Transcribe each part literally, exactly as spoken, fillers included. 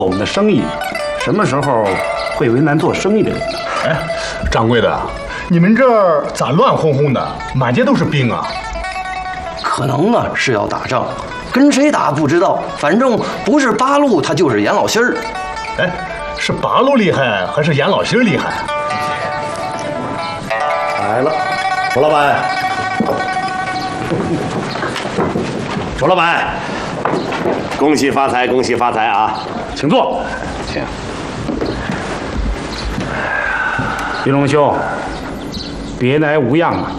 我们的生意，什么时候会为难做生意的人呢？ 哎，掌柜的，你们这儿咋乱哄哄的，满街都是兵啊？ 可能呢是要打仗，跟谁打不知道，反正不是八路，他就是严老心儿。 哎，是八路厉害还是严老心儿厉害？ 来了，楚老板，楚老板，恭喜发财，恭喜发财啊！ 请坐，请。云龙兄，别来无恙啊！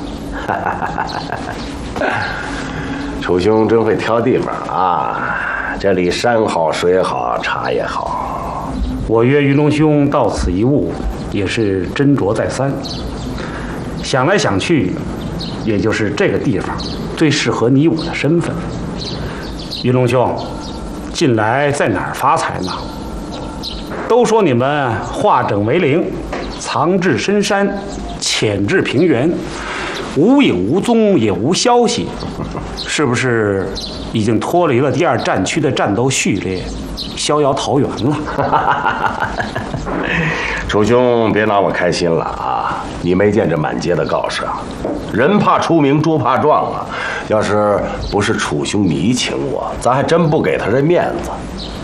楚兄真会挑地方啊！这里山好水好，茶也好。 我约云龙兄到此一晤，也是斟酌再三。想来想去，也就是这个地方最适合你我的身份。云龙兄，近来在哪儿发财呢？都说你们化整为零，藏至深山，潜至平原，无影无踪，也无消息，是不是已经脱离了第二战区的战斗序列，逍遥桃源了？ 楚兄，别拿我开心了啊！你没见这满街的告示啊？人怕出名，猪怕壮啊！要是不是楚兄你请我，咱还真不给他这面子。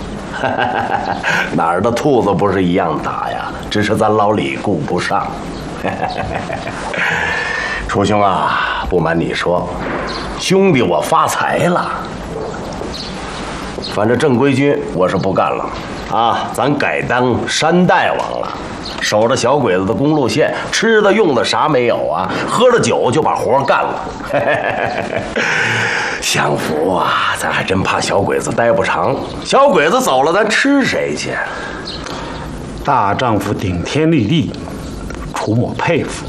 哪儿的兔子不是一样打呀？只是咱老李顾不上。楚兄啊，不瞒你说，兄弟我发财了。反正正规军我是不干了啊，咱改当山大王了，守着小鬼子的公路线，吃的用的啥没有啊，喝了酒就把活干了。相府啊，咱还真怕小鬼子待不长，小鬼子走了，咱吃谁去？ 大丈夫顶天立地，楚某佩服。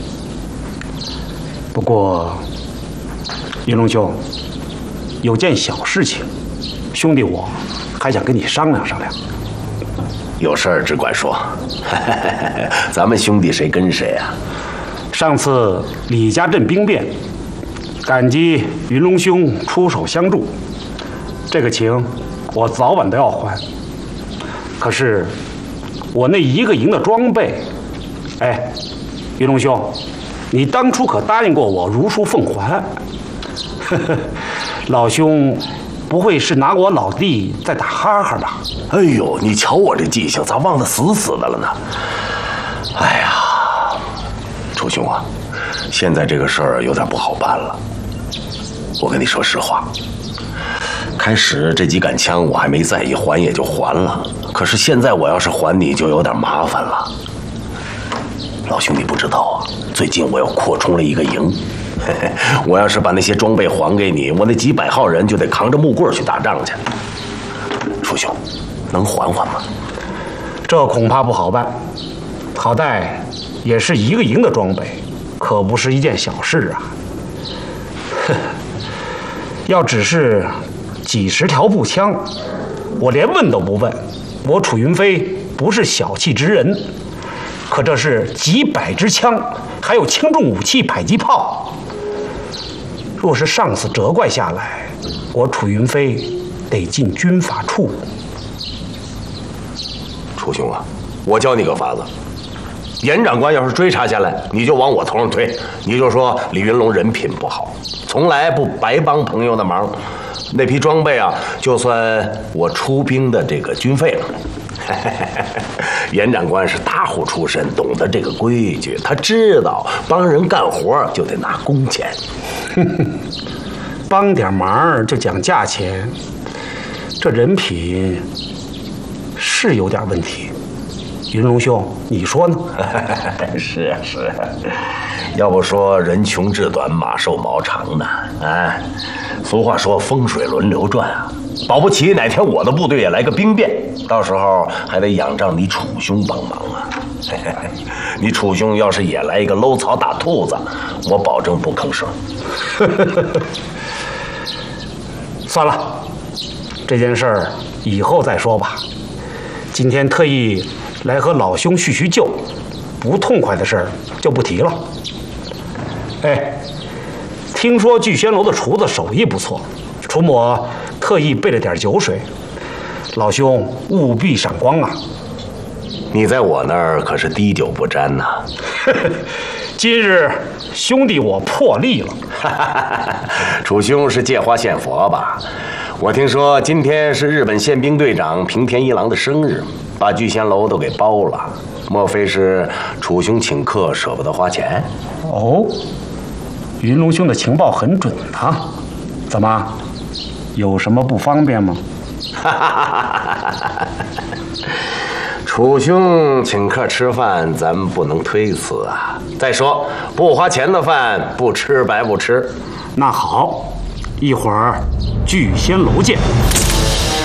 不过，云龙兄，有件小事情，兄弟我还想跟你商量商量。 有事儿只管说。咱们兄弟谁跟谁啊？ 上次李家镇兵变，感激云龙兄出手相助，这个情我早晚都要还。可是我那一个营的装备，哎，云龙兄，你当初可答应过我如数奉还。老兄不会是拿我老弟在打哈哈吧？ 哎呦，你瞧我这记性，咋忘得死死的了呢？哎呀，楚兄啊，现在这个事儿有点不好办了。我跟你说实话，开始这几杆枪我还没在意，还也就还了。可是现在我要是还你，就有点麻烦了。老兄你不知道啊，最近我又扩充了一个营。我要是把那些装备还给你，我那几百号人就得扛着木棍去打仗去。楚兄，能还还吗？ 这恐怕不好办，好歹也是一个营的装备，可不是一件小事啊。要只是几十条步枪，我连问都不问。我楚云飞不是小气之人，可这是几百支枪，还有轻重武器迫击炮。若是上司责怪下来，我楚云飞得进军法处。 楚兄啊，我教你个法子，严长官要是追查下来，你就往我头上推，你就说李云龙人品不好，从来不白帮朋友的忙，那批装备啊，就算我出兵的这个军费了。严长官是大户出身，懂得这个规矩，他知道帮人干活就得拿工钱。 帮点忙就讲价钱，这人品是有点问题。云龙兄，你说呢？ 是啊是啊，要不说人穷志短，马瘦毛长呢。啊，俗话说风水轮流转啊，保不齐哪天我的部队也来个兵变，到时候还得仰仗你楚兄帮忙啊。你楚兄要是也来一个搂草打兔子，我保证不吭声。 算了，这件事儿以后再说吧。今天特意来和老兄叙叙旧，不痛快的事儿就不提了。哎，听说聚轩楼的厨子手艺不错，楚某特意备了点酒水， 老兄务必赏光啊！ 你在我那儿可是滴酒不沾呐、啊。 今日兄弟我破例了。 楚兄是借花献佛吧？我听说今天是日本宪兵队长平田一郎的生日，把聚贤楼都给包了。莫非是楚兄请客舍不得花钱？ 哦，云龙兄的情报很准呐。怎么，有什么不方便吗？ 楚兄请客吃饭，咱们不能推辞啊。再说，不花钱的饭不吃白不吃。 那好，一会儿聚仙楼见。